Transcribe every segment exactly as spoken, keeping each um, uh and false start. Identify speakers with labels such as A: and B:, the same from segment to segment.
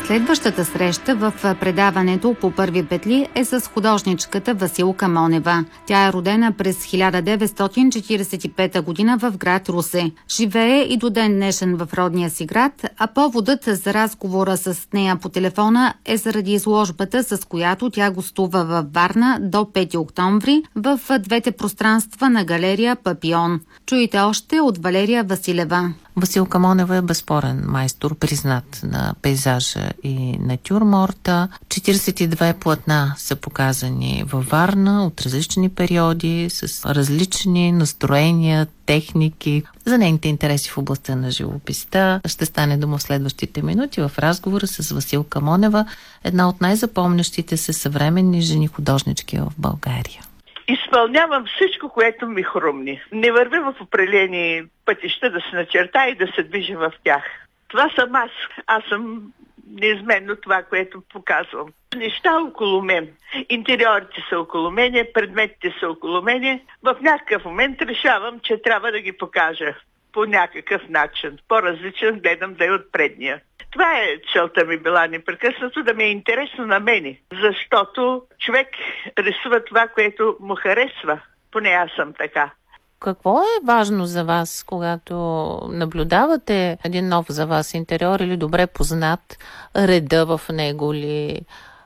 A: Следващата среща в предаването по първи петли е с художничката Василка Монева. Тя е родена през хиляда деветстотин четиридесет и пета година в град Русе. Живее и до ден днешен в родния си град, а поводът за разговора с нея по телефона е заради изложбата, с която тя гостува във Варна до пети октомври в двете пространства на галерия Папион. Чуйте още от Валерия Василева.
B: Василка Монева е безспорен майстор, признат на пейзажа и натюрморта. четиридесет и две платна са показани във Варна от различни периоди, с различни настроения, техники. За нейните интереси в областта на живописта ще стане дума в следващите минути в разговора с Василка Монева, една от най-запомнящите се съвременни жени художнички в България.
C: Изпълнявам всичко, което ми хрумни. Не вървя в определени пътища да се начерта и да се движа в тях. Това съм аз. Аз съм неизменно това, което показвам. Неща около мен. Интериорите са около мен, предметите са около мен. В някакъв момент решавам, че трябва да ги покажа по някакъв начин. По-различен гледам да е от предния. Това е целта ми била непрекъснато, да ми е интересно на мене. Защото човек рисува това, което му харесва. Поне аз съм така.
B: Какво е важно за вас, когато наблюдавате един нов за вас интериор или добре познат, реда в него ли,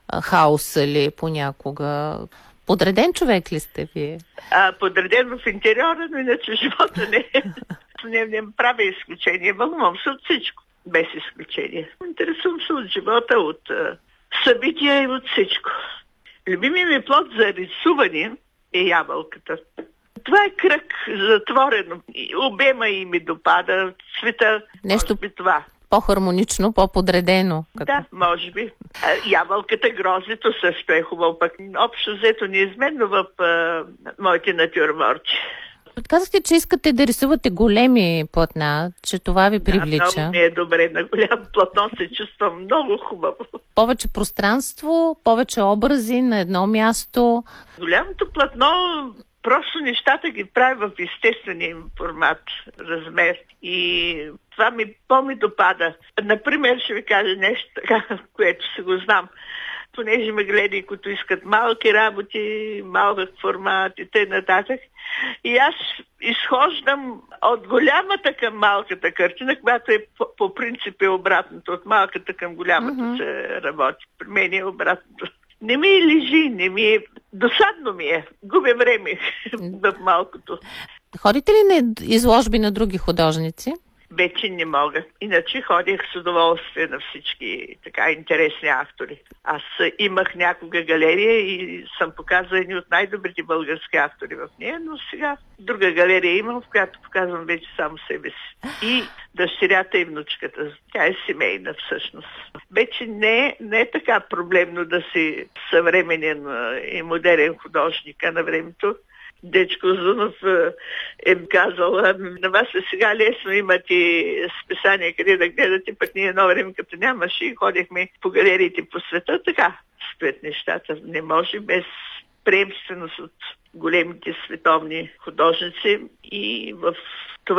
B: хаоса ли понякога? Подреден човек ли сте вие?
C: А, подреден в интериора, но иначе живота не е. Не, не правя изключение. Вълнувам се от всичко, без изключение. Интересувам се от живота, от а, събития и от всичко. Любимият ми плод за рисуване е ябълката. Това е кръг затворено. Обема и ми допада, цвета.
B: Нещо
C: би това.
B: По-хармонично, по-подредено. Като...
C: Да, може би. Ябълката, гроздето също е хубаво, пък общо взето неизменно в а, моите натюрморти.
B: Казахте, че искате да рисувате големи платна, че това ви привлича.
C: Да, много ми е добре. На голям платно се чувствам много хубаво.
B: Повече пространство, повече образи на едно място.
C: Голямото платно, просто нещата ги прави в естествения формат, размер. И това ми по-ми допада. Например, ще ви кажа нещо така, което се го знам. Понеже ме гледа, които искат малки работи, малък формат и т.н. И аз изхождам от голямата към малката картина, която е по, по принцип е обратното. От малката към голямата mm-hmm. се работи. При мен е обратното. Не ми лежи, не ми е... Досадно ми е. Губя време в малкото.
B: Ходите ли на изложби на други художници?
C: Вече не мога. Иначе ходих с удоволствие на всички така интересни автори. Аз имах някога галерия и съм показала едни от най-добрите български автори в нея, но сега друга галерия имам, в която показвам вече само себе си. И дъщерята и внучката. Тя е семейна всъщност. Вече не, не е така проблемно да си съвременен и модерен художник, а на времето. Дечко Зунов е казал, на вас е сега лесно, имате списания къде да гледате, пък ние едно време като нямаше и ходихме по галериите по света. Така стоят нещата. Не може без приемственост от големите световни художници и в това